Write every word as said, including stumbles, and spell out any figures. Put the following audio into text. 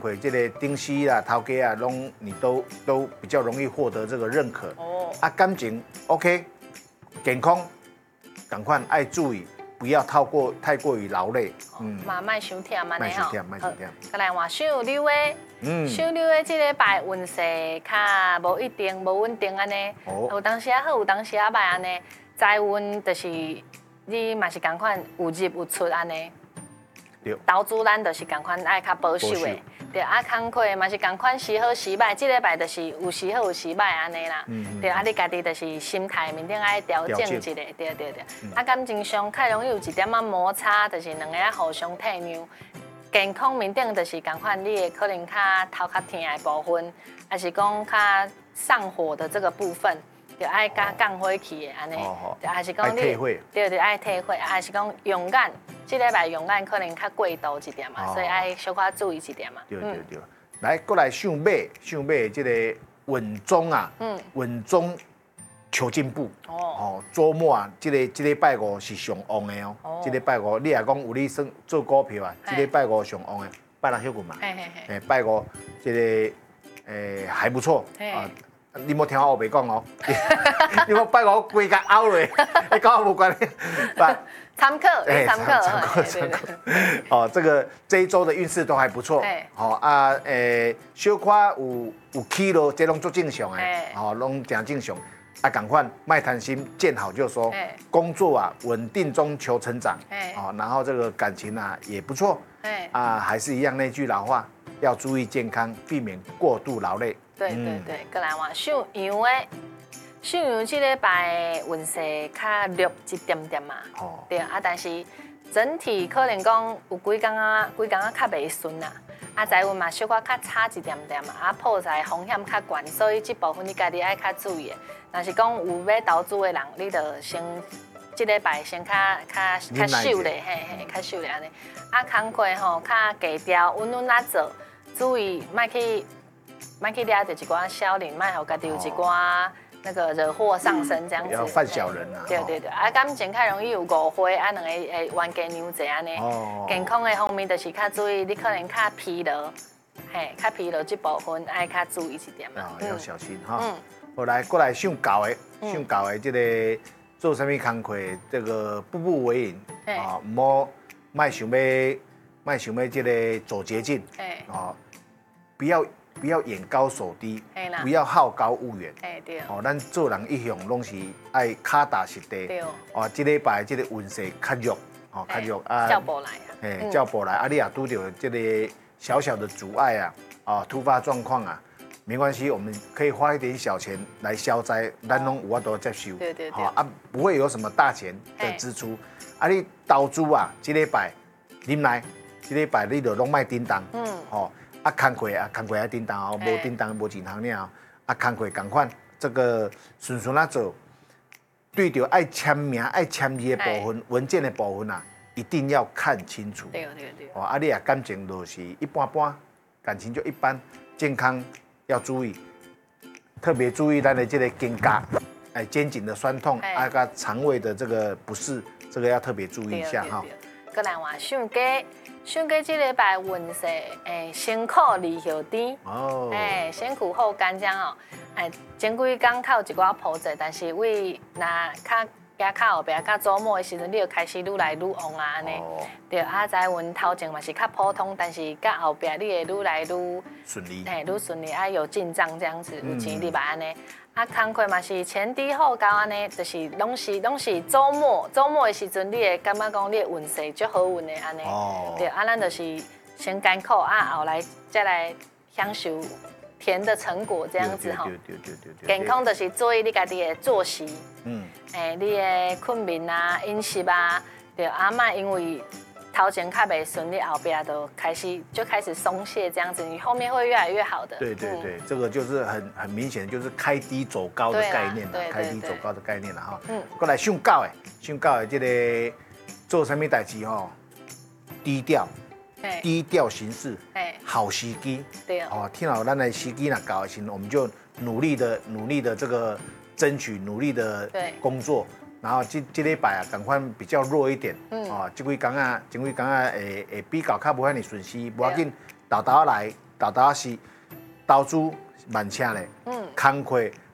课这个顶司啦、头家啊，拢你都都比较容易获得这个认可。哦。啊，感情 OK， 健康，赶快爱注意，不要太过太过于劳累。 嗯。嘛，卖伤忝嘛， 卖伤忝，卖伤忝。 再来换属牛的，嗯，属牛的这礼拜运势较无一定，无稳定安尼。哦。有当时啊好，有当时啊歹安尼。财运就是你嘛是共款有入有出安尼。投资咱就是共款爱较保守的，对啊，工课嘛是共款时好时歹，这礼拜就是有时好有时歹安尼啦，对啊，你家己就是心态面顶爱调整一下，对对对。啊，感情上较容易有一点仔摩擦，就是两个啊互相体谅。健康面顶就是共款，你会可能较头较痛的部分，还是讲较上火的这个部分。就爱加降火气的安尼，就还是讲你对对爱退火，还是讲勇敢，这礼拜勇敢可能较过度一点嘛，所以爱小可注意一点嘛。 对对对，来过来上马上马这个稳中啊，嗯，稳中求进步哦。哦，周末啊，这个这礼拜五是上旺的哦。这礼拜五你也讲有你算做股票啊，这礼拜五上旺的，拜六休困嘛。嘿嘿嘿。拜五这个诶还不错啊。你莫听我后白讲哦，你莫拜我规家拗嘞，你跟我无关系。 参考，参考， 参考，参考。哦，这个这一周的运势都还不错。好啊，诶，小可有有起落，这拢做正常的，哦，拢正正常。啊，赶快卖贪心，见好就收。工作啊，稳定中求成长。哦，然后这个感情啊也不错。啊，还是一样那句老话，要注意健康，避免过度劳累。 对对对，过来换属羊的，属羊这礼拜运势较弱一点点嘛，对啊，但是整体可能讲有几工啊，几工啊较袂顺啦，啊财运嘛小可较差一点点嘛，啊破财风险较悬，所以这部分你家己爱较注意的。但是讲有要投资的人，你着先这礼拜先较较较守咧，嘿嘿，较守咧安尼。啊工课吼较低调，稳稳啊做，注意莫去。莫去抓着一寡小人，莫互家己有一寡那个惹祸上身这样子。不要犯小人啊！ 对对对，啊感情较容易有误会，啊两个会冤家娘济安尼。健康的方面就是较注意，你可能较疲劳，嘿，较疲劳这部分爱较注意一点嘛。 要小心哈。嗯。后来过来上教的，上教的这个做什么工课，这个步步为营啊，唔好莫想要莫想要这个走捷径，啊，不要。不要眼高手低，不要好高骛远。哎对。哦，咱做人一向拢是爱脚踏实地。对。哦，这礼拜这个运势较弱，哦较弱啊。 叫不来啊。 哎，叫不来，啊你也拄到这个小小的阻碍啊，啊突发状况啊，没关系，我们可以花一点小钱来消灾，咱拢有法度接受。对对对。啊，不会有什么大钱的支出。啊，你投资啊，这礼拜恁来，这礼拜你就拢卖叮当。嗯。哦。啊，工课啊，工课爱叮当哦，无叮当无钱通领哦。啊，工课同款，这个顺顺啊做，对着爱签名、爱签字的部分、文件的部分啊，一定要看清楚。对对对。哦，啊，你啊感情就是一般般，感情就一般，健康要注意，特别注意咱的这个肩胛，哎，肩颈的酸痛，啊个肠胃的这个不适，这个要特别注意一下哈。 过来换上家。上个这礼拜运势，诶，辛苦利后甜，哦，诶，辛苦后甘蔗哦，诶，前几工较有一寡波折，但是为那较加较后壁较周末的时阵，你就开始愈来愈旺啊安尼，对，啊，财运头前嘛是较普通，但是到后壁你会愈来愈顺利， 诶，愈顺利，啊有进账这样子，有钱入来安尼。啊，工课嘛是前低后高安尼，就是拢是拢是周末周末的时阵，你会感觉讲你的运势足好运的安尼。哦。对，啊，咱就是先艰苦啊，后来再来享受甜的成果这样子吼。对对对对对。健康就是注意你家己的作息。嗯。诶，你的困眠啊、饮食啊，对，啊莫因为头前较袂顺利，后边都开始就开始松懈这样子，你后面会越来越好的。 对对对，这个就是很很明显，就是开低走高的概念啦，开低走高的概念啦哈。嗯。过来上教的，上教的这个做什么代志吼，低调，低调行事，好时机。对哦。听好，咱的时机若到的时候，我们就努力的努力的这个争取，努力的工作。然后这这礼拜啊，赶快比较弱一点，嗯，啊，这几工啊，前几工啊，会会比较较无遐尼顺势，无要紧，豆豆来，豆豆豆是投资万请咧，嗯，工课